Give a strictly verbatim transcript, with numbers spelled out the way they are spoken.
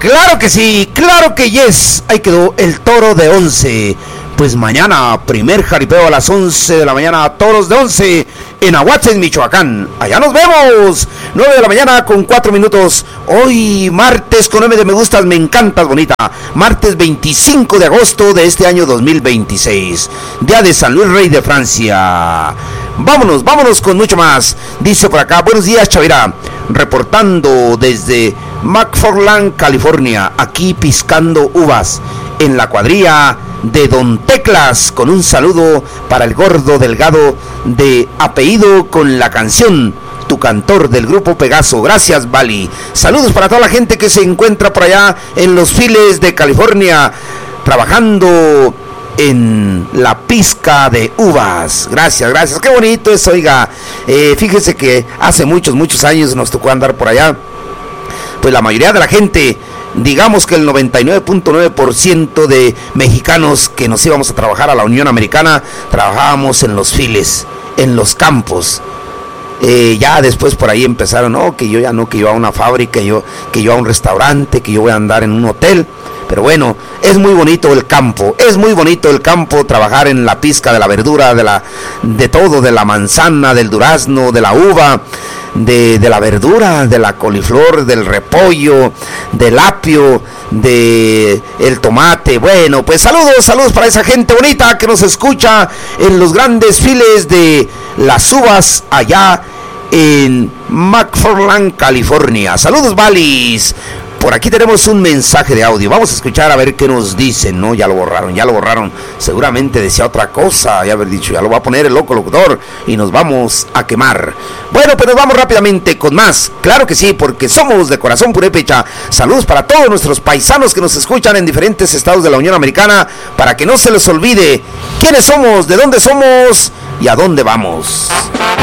Claro que sí, claro que yes. Ahí quedó el toro de once. Pues mañana, primer jaripeo a las once de la mañana, toros de once en Aguatzen, Michoacán. Allá nos vemos. nueve de la mañana con cuatro minutos. Hoy martes con nueve de me gustas, me encantas, bonita. Martes veinticinco de agosto de este año dos mil veintiséis. Día de San Luis Rey de Francia. Vámonos, vámonos con mucho más. Dice por acá, buenos días, Chavira. Reportando desde McFarland, California. Aquí piscando uvas en la cuadrilla de Don Teclas, con un saludo para el gordo delgado de apellido con la canción Tu Cantor del grupo Pegaso. Gracias, Bali. Saludos para toda la gente que se encuentra por allá en los files de California, trabajando en la pizca de uvas. Gracias, gracias. Qué bonito es, oiga. Eh, fíjese que hace muchos, muchos años nos tocó andar por allá. Pues la mayoría de la gente, digamos que el noventa y nueve punto nueve por ciento de mexicanos que nos íbamos a trabajar a la Unión Americana, trabajábamos en los files, en los campos. Eh, ya después por ahí empezaron, no, que yo ya no, que yo a una fábrica, yo, que yo a un restaurante, que yo voy a andar en un hotel. Pero bueno, es muy bonito el campo, es muy bonito el campo, trabajar en la pizca de la verdura, de la, de todo, de la manzana, del durazno, de la uva, de, de la verdura, de la coliflor, del repollo, del apio, de el tomate. Bueno, pues saludos, saludos para esa gente bonita que nos escucha en los grandes files de las uvas allá en McFarland, California. Saludos, Valis. Por aquí tenemos un mensaje de audio. Vamos a escuchar a ver qué nos dicen, ¿no? Ya lo borraron, ya lo borraron. Seguramente decía otra cosa, ya haber dicho, ya lo va a poner el loco locutor y nos vamos a quemar. Bueno, pues nos vamos rápidamente con más. Claro que sí, porque somos de corazón purépecha. Saludos para todos nuestros paisanos que nos escuchan en diferentes estados de la Unión Americana, para que no se les olvide quiénes somos, de dónde somos y a dónde vamos.